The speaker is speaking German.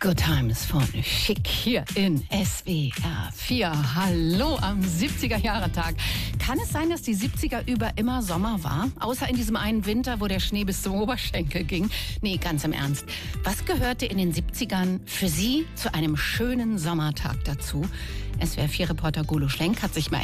Good Times von Schick hier in SWR 4. Hallo am 70er-Jahre-Tag. Kann es sein, dass die 70er über immer Sommer war? Außer in diesem einen Winter, wo der Schnee bis zum Oberschenkel ging? Nee, ganz im Ernst. Was gehörte in den 70ern für Sie zu einem schönen Sommertag dazu? SWR 4-Reporter Golo Schlenk hat sich mal